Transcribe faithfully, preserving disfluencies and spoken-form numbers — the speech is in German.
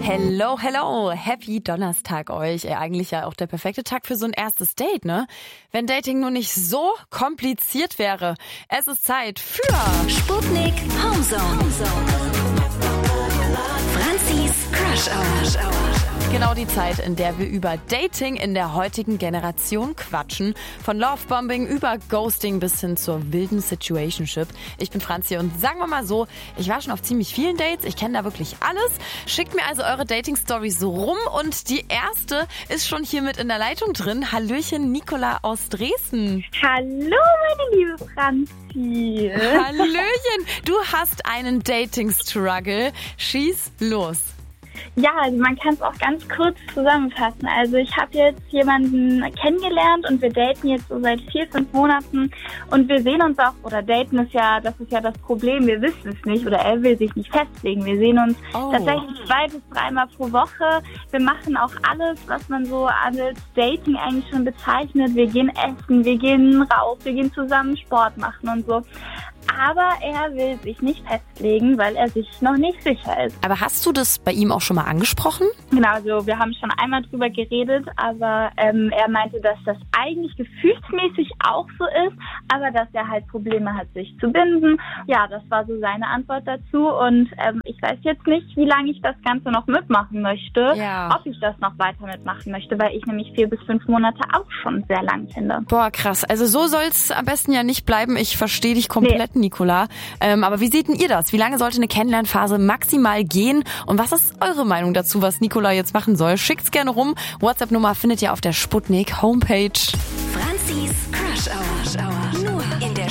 Hello, hello. Happy Donnerstag euch. Ey, eigentlich ja auch der perfekte Tag für so ein erstes Date, ne? Wenn Dating nur nicht so kompliziert wäre. Es ist Zeit für Sputnik Homezone. Franzis Crush Hour. Genau die Zeit, in der wir über Dating in der heutigen Generation quatschen. Von Lovebombing über Ghosting bis hin zur wilden Situationship. Ich bin Franzi und sagen wir mal so, ich war schon auf ziemlich vielen Dates. Ich kenne da wirklich alles. Schickt mir also eure Dating-Storys so rum und die erste ist schon hier mit in der Leitung drin. Hallöchen, Nicola aus Dresden. Hallo, meine liebe Franzi. Hallöchen, du hast einen Dating-Struggle. Schieß los. Ja, also man kann es auch ganz kurz zusammenfassen. Also ich habe jetzt jemanden kennengelernt und wir daten jetzt so seit vier, fünf Monaten und wir sehen uns auch, oder daten ist ja, das ist ja das Problem, wir wissen es nicht oder er will sich nicht festlegen. Wir sehen uns oh. tatsächlich zwei bis dreimal pro Woche. Wir machen auch alles, was man so als Dating eigentlich schon bezeichnet. Wir gehen essen, wir gehen raus, wir gehen zusammen Sport machen und so. Aber er will sich nicht festlegen, weil er sich noch nicht sicher ist. Aber hast du das bei ihm auch schon mal angesprochen? Genau, also wir haben schon einmal drüber geredet, aber ähm, er meinte, dass das eigentlich gefühlsmäßig auch so ist, aber dass er halt Probleme hat, sich zu binden. Ja, das war so seine Antwort dazu und ähm, ich weiß jetzt nicht, wie lange ich das Ganze noch mitmachen möchte, ja. ob ich das noch weiter mitmachen möchte, weil ich nämlich vier bis fünf Monate auch schon sehr lang finde. Boah, krass. Also so soll es am besten ja nicht bleiben. Ich verstehe dich komplett. Nee. Nicola. Ähm, aber wie seht denn ihr das? Wie lange sollte eine Kennenlernphase maximal gehen? Und was ist eure Meinung dazu, was Nicola jetzt machen soll? Schickt's gerne rum. WhatsApp-Nummer findet ihr auf der Sputnik Homepage. Franzis Crush Hour.